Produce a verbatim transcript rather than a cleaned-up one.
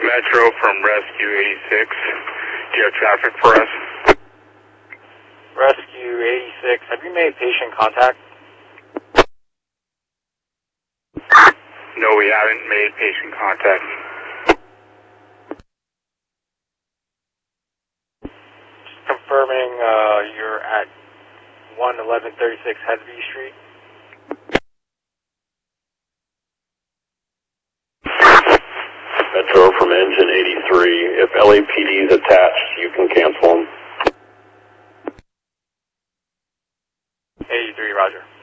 Metro from Rescue eighty-six. Do you have traffic for us? Rescue eighty-six, have you made patient contact? No, we haven't made patient contact. Just confirming uh, you're at one eleven thirty-six Hesby Street. Metro from engine eighty-three. If L A P D is attached, you can cancel them. eighty-three, roger.